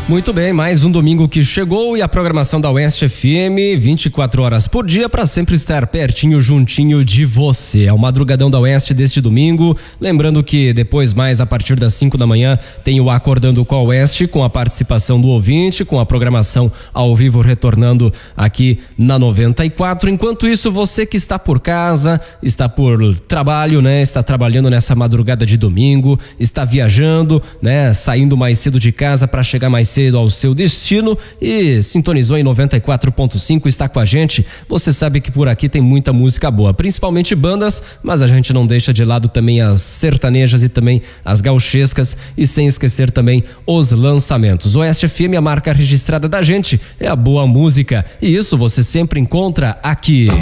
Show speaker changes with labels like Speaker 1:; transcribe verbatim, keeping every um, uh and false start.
Speaker 1: Muito bem, mais um domingo que chegou e a programação da Oeste F M, vinte e quatro horas por dia, para sempre estar pertinho, juntinho de você. É o Madrugadão da Oeste deste domingo. Lembrando que depois, mais a partir das cinco da manhã, tem o Acordando com a Oeste, com a participação do ouvinte, com a programação ao vivo retornando aqui na noventa e quatro. Enquanto isso, você que está por casa, está por trabalho, né? Está trabalhando nessa madrugada de domingo, está viajando, né? Saindo mais cedo de casa para chegar mais cedo ao seu destino e sintonizou em noventa e quatro ponto cinco, está com a gente. Você sabe que por aqui tem muita música boa, principalmente bandas, mas a gente não deixa de lado também as sertanejas e também as gauchescas, e sem esquecer também os lançamentos. Oeste F M, a marca registrada da gente, é a boa música, e isso você sempre encontra aqui.